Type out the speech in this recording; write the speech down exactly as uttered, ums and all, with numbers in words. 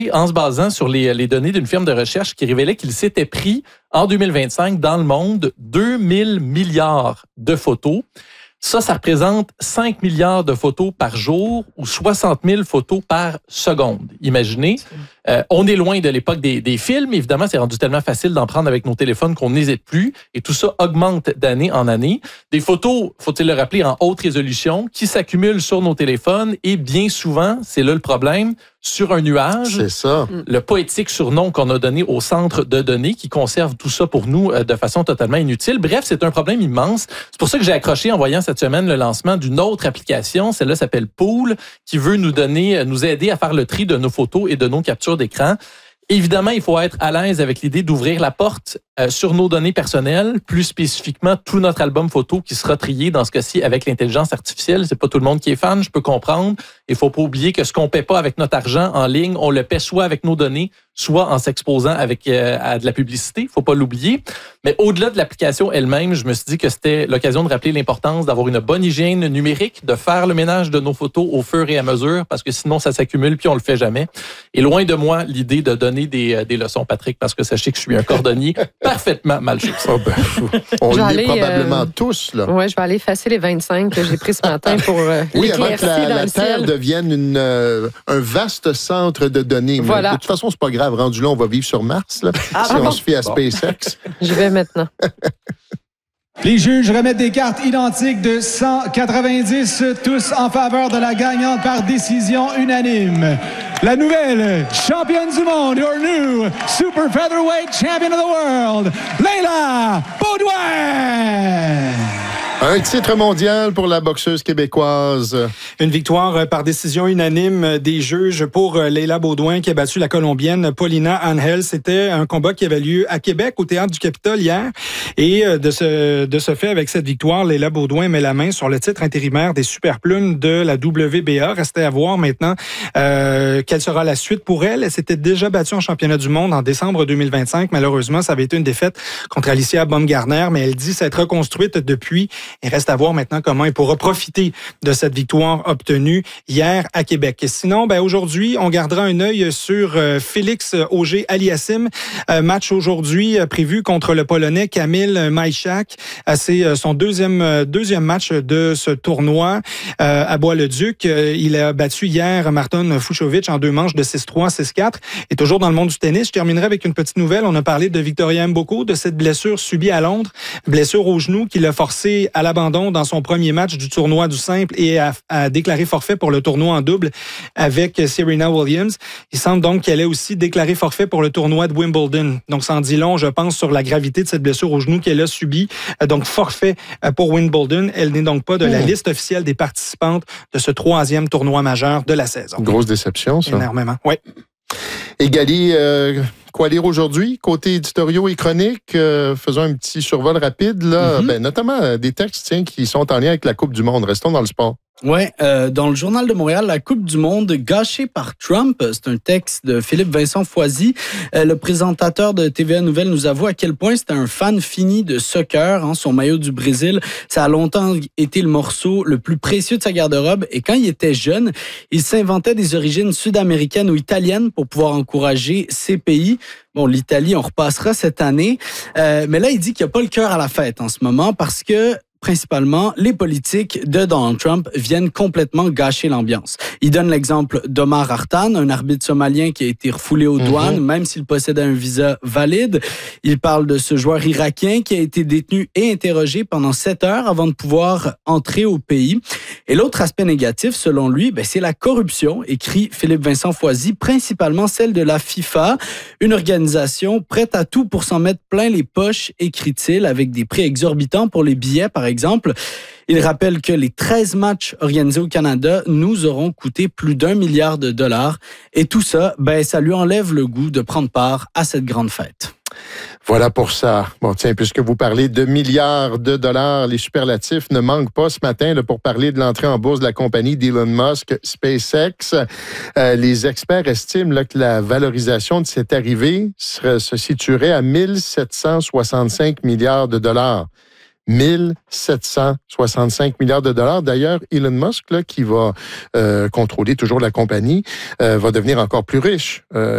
en se basant sur les, les données d'une firme de recherche qui révélait qu'il s'était pris en deux mille vingt-cinq dans le monde deux mille milliards de photos. Ça, ça représente cinq milliards de photos par jour ou soixante mille photos par seconde. Imaginez, euh, on est loin de l'époque des, des films. Évidemment, c'est rendu tellement facile d'en prendre avec nos téléphones qu'on n'hésite plus. Et tout ça augmente d'année en année. Des photos, faut-il le rappeler, en haute résolution qui s'accumulent sur nos téléphones et bien souvent, c'est là le problème, sur un nuage. C'est ça. Le poétique surnom qu'on a donné au centre de données qui conserve tout ça pour nous euh, de façon totalement inutile. Bref, c'est un problème immense. C'est pour ça que j'ai accroché en voyant cette semaine le lancement d'une autre application. Celle-là s'appelle Pool, qui veut nous donner, nous aider à faire le tri de nos photos et de nos captures d'écran. Évidemment, il faut être à l'aise avec l'idée d'ouvrir la porte euh, sur nos données personnelles, plus spécifiquement tout notre album photo qui sera trié dans ce cas-ci avec l'intelligence artificielle. C'est pas tout le monde qui est fan, je peux comprendre. Il faut pas oublier que ce qu'on paie pas avec notre argent en ligne, on le paie soit avec nos données, soit en s'exposant avec euh, à de la publicité. Faut pas l'oublier. Mais au-delà de l'application elle-même, je me suis dit que c'était l'occasion de rappeler l'importance d'avoir une bonne hygiène numérique, de faire le ménage de nos photos au fur et à mesure, parce que sinon ça s'accumule puis on le fait jamais. Et loin de moi l'idée de donner des, des leçons, Patrick, parce que sachez que je suis un cordonnier parfaitement mal chaussé. Oh ben, on l'est aller, probablement euh, tous, là. Oui, je vais aller effacer les vingt-cinq que j'ai pris ce matin pour euh, Oui, avant que l'éclaircir la, dans la le Terre ciel. devienne une, euh, un vaste centre de données. Mais Voilà. de toute façon, c'est pas grave. Rendu là, on va vivre sur Mars, là, Ah, si bon? on se fie à SpaceX. J'y vais maintenant. Les juges remettent des cartes identiques de cent quatre-vingt-dix, tous en faveur de la gagnante par décision unanime. La nouvelle championne du monde, your new super featherweight champion of the world, Leila Baudouin! Un titre mondial pour la boxeuse québécoise. Une victoire par décision unanime des juges pour Leila Baudouin qui a battu la Colombienne Paulina Angel. C'était un combat qui avait lieu à Québec au Théâtre du Capitole hier. Et de ce, de ce fait, avec cette victoire, Leila Baudouin met la main sur le titre intérimaire des Superplumes de la W B A. Restait à voir maintenant euh, quelle sera la suite pour elle. Elle s'était déjà battue en championnat du monde en décembre deux mille vingt-cinq. Malheureusement, ça avait été une défaite contre Alicia Baumgartner, mais elle dit s'être reconstruite depuis. Il reste à voir maintenant comment il pourra profiter de cette victoire obtenue hier à Québec. Et sinon, ben aujourd'hui, on gardera un œil sur euh, Félix Auger-Aliassime. Euh, match aujourd'hui euh, prévu contre le Polonais Kamil Majchak. Euh, c'est euh, son deuxième, euh, deuxième match de ce tournoi euh, à Bois-le-Duc. Euh, il a battu hier Marton Fucsovics en deux manches de six trois, six quatre. Et toujours dans le monde du tennis, je terminerai avec une petite nouvelle. On a parlé de Victoria Mboko, de cette blessure subie à Londres, blessure au genou qui l'a forcé à l'abandon dans son premier match du tournoi du simple et a, a déclaré forfait pour le tournoi en double avec Serena Williams. Il semble donc qu'elle ait aussi déclaré forfait pour le tournoi de Wimbledon. Donc, ça en dit long, je pense, sur la gravité de cette blessure au genou qu'elle a subie. Donc, forfait pour Wimbledon. Elle n'est donc pas de la liste officielle des participantes de ce troisième tournoi majeur de la saison. Grosse déception, ça. Énormément, oui. Et Gali, euh, quoi lire aujourd'hui? Côté éditoriaux et chroniques, euh, faisons un petit survol rapide, là. Mm-hmm. Ben, notamment euh, des textes tiens, qui sont en lien avec la Coupe du Monde. Restons dans le sport. Oui, euh, dans le Journal de Montréal, la Coupe du Monde gâchée par Trump. C'est un texte de Philippe Vincent Foisy. Euh, le présentateur de T V A Nouvelles nous avoue à quel point c'était un fan fini de soccer. Hein, son maillot du Brésil, ça a longtemps été le morceau le plus précieux de sa garde-robe. Et quand il était jeune, il s'inventait des origines sud-américaines ou italiennes pour pouvoir encourager ses pays. Bon, l'Italie, on repassera cette année. Euh, mais là, il dit qu'il n'y a pas le cœur à la fête en ce moment parce que principalement, les politiques de Donald Trump viennent complètement gâcher l'ambiance. Il donne l'exemple d'Omar Artan, un arbitre somalien qui a été refoulé aux douanes, mm-hmm. même s'il possédait un visa valide. Il parle de ce joueur irakien qui a été détenu et interrogé pendant sept heures avant de pouvoir entrer au pays. Et l'autre aspect négatif, selon lui, ben, c'est la corruption, écrit Philippe Vincent Foisy, principalement celle de la FIFA, une organisation prête à tout pour s'en mettre plein les poches, écrit-il, avec des prix exorbitants pour les billets, par exemple. Il rappelle que les treize matchs organisés au Canada nous auront coûté plus d'un milliard de dollars. Et tout ça, ben, ça lui enlève le goût de prendre part à cette grande fête. Voilà pour ça. Bon, tiens, puisque vous parlez de milliards de dollars, les superlatifs ne manquent pas ce matin là, pour parler de l'entrée en bourse de la compagnie d'Elon Musk, SpaceX. Euh, les experts estiment là, que la valorisation de cette arrivée se, se situerait à mille sept cent soixante-cinq milliards de dollars. mille sept cent soixante-cinq milliards de dollars. D'ailleurs, Elon Musk, là, qui va euh, contrôler toujours la compagnie, euh, va devenir encore plus riche. Euh,